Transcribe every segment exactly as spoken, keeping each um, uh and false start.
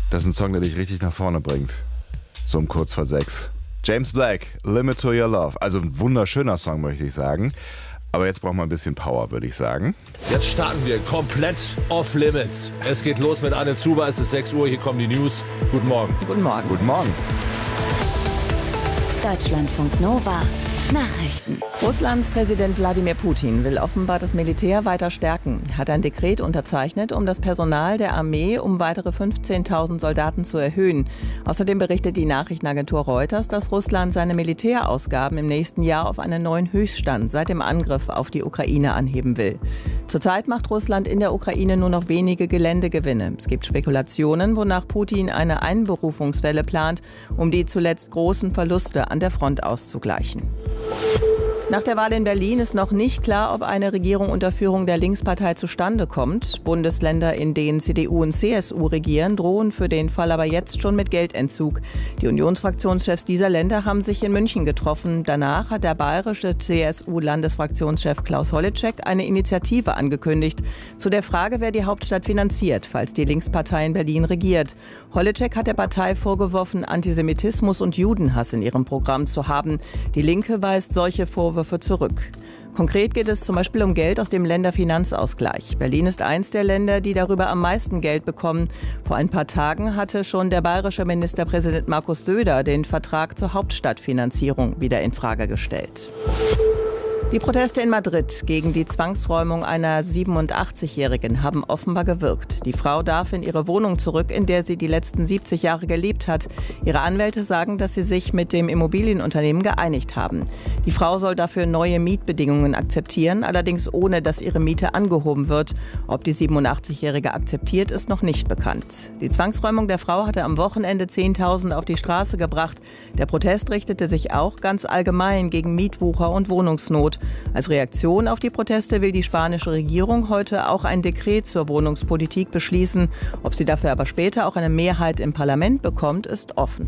Das ist ein Song, der dich richtig nach vorne bringt. So um kurz vor sechs. James Blake, Limit to Your Love. Also ein wunderschöner Song, möchte ich sagen. Aber jetzt brauchen wir ein bisschen Power, würde ich sagen. Jetzt starten wir komplett off limits. Es geht los mit Anne Zuber. Es ist sechs Uhr, hier kommen die News. Guten Morgen. Guten Morgen. Guten Morgen. Deutschlandfunk Nova. Nachrichten. Russlands Präsident Wladimir Putin will offenbar das Militär weiter stärken. Er hat ein Dekret unterzeichnet, um das Personal der Armee um weitere fünfzehntausend Soldaten zu erhöhen. Außerdem berichtet die Nachrichtenagentur Reuters, dass Russland seine Militärausgaben im nächsten Jahr auf einen neuen Höchststand seit dem Angriff auf die Ukraine anheben will. Zurzeit macht Russland in der Ukraine nur noch wenige Geländegewinne. Es gibt Spekulationen, wonach Putin eine Einberufungswelle plant, um die zuletzt großen Verluste an der Front auszugleichen. Nach der Wahl in Berlin ist noch nicht klar, ob eine Regierung unter Führung der Linkspartei zustande kommt. Bundesländer, in denen C D U und C S U regieren, drohen für den Fall aber jetzt schon mit Geldentzug. Die Unionsfraktionschefs dieser Länder haben sich in München getroffen. Danach hat der bayerische C S U-Landesfraktionschef Klaus Holleczek eine Initiative angekündigt zu der Frage, wer die Hauptstadt finanziert, falls die Linkspartei in Berlin regiert. Holleczek hat der Partei vorgeworfen, Antisemitismus und Judenhass in ihrem Programm zu haben. Die Linke weist solche Vorwürfe zurück. Konkret geht es zum Beispiel um Geld aus dem Länderfinanzausgleich. Berlin ist eins der Länder, die darüber am meisten Geld bekommen. Vor ein paar Tagen hatte schon der bayerische Ministerpräsident Markus Söder den Vertrag zur Hauptstadtfinanzierung wieder in Frage gestellt. Die Proteste in Madrid gegen die Zwangsräumung einer siebenundachtzigjährigen haben offenbar gewirkt. Die Frau darf in ihre Wohnung zurück, in der sie die letzten siebzig Jahre gelebt hat. Ihre Anwälte sagen, dass sie sich mit dem Immobilienunternehmen geeinigt haben. Die Frau soll dafür neue Mietbedingungen akzeptieren, allerdings ohne, dass ihre Miete angehoben wird. Ob die siebenundachtzigjährige akzeptiert, ist noch nicht bekannt. Die Zwangsräumung der Frau hatte am Wochenende Zehntausende auf die Straße gebracht. Der Protest richtete sich auch ganz allgemein gegen Mietwucher und Wohnungsnot. Als Reaktion auf die Proteste will die spanische Regierung heute auch ein Dekret zur Wohnungspolitik beschließen. Ob sie dafür aber später auch eine Mehrheit im Parlament bekommt, ist offen.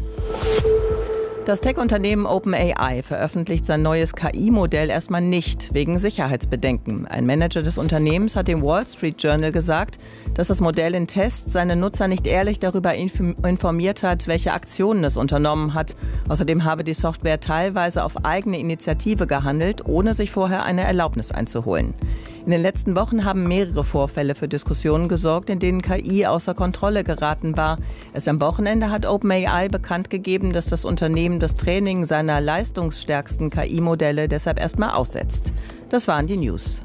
Das Tech-Unternehmen OpenAI veröffentlicht sein neues K I-Modell erstmal nicht, wegen Sicherheitsbedenken. Ein Manager des Unternehmens hat dem Wall Street Journal gesagt, dass das Modell in Tests seine Nutzer nicht ehrlich darüber informiert hat, welche Aktionen es unternommen hat. Außerdem habe die Software teilweise auf eigene Initiative gehandelt, ohne sich vorher eine Erlaubnis einzuholen. In den letzten Wochen haben mehrere Vorfälle für Diskussionen gesorgt, in denen K I außer Kontrolle geraten war. Erst am Wochenende hat OpenAI bekannt gegeben, dass das Unternehmen das Training seiner leistungsstärksten K I-Modelle deshalb erstmal aussetzt. Das waren die News.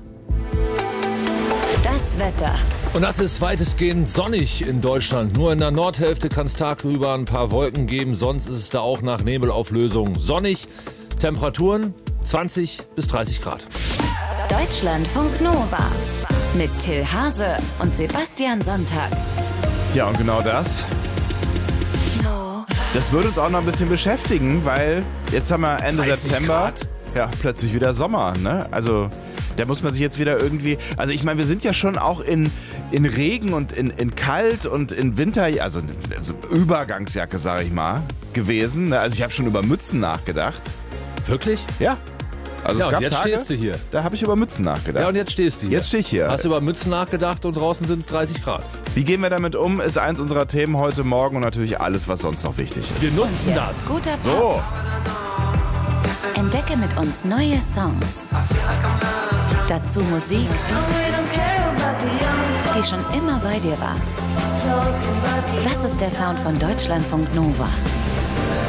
Das Wetter. Und das ist weitestgehend sonnig in Deutschland. Nur in der Nordhälfte kann es tagsüber ein paar Wolken geben. Sonst ist es da auch nach Nebelauflösung sonnig. Temperaturen zwanzig bis dreißig Grad. Deutschlandfunk Nova mit Till Hase und Sebastian Sonntag. Ja, und genau das, das wird uns auch noch ein bisschen beschäftigen, weil jetzt haben wir Ende September, Grad. Ja, plötzlich wieder Sommer, ne? Also da muss man sich jetzt wieder irgendwie, also ich meine, wir sind ja schon auch in, in Regen und in, in Kalt und in Winter, also, also Übergangsjacke, sag ich mal, gewesen. Ne? Also ich habe schon über Mützen nachgedacht. Wirklich? Ja. Also Ja, es gab und jetzt Tage, stehst du hier. Da habe ich über Mützen nachgedacht. Ja, und jetzt stehst du hier. Jetzt stehe ich hier. Hast du über Mützen nachgedacht und draußen sind es dreißig Grad. Wie gehen wir damit um, ist eins unserer Themen heute Morgen und natürlich alles, was sonst noch wichtig ist. Wir nutzen Jetzt das. guter Pop. So, Entdecke mit uns neue Songs. Dazu Musik, die schon immer bei dir war. Das ist der Sound von Deutschlandfunk Nova.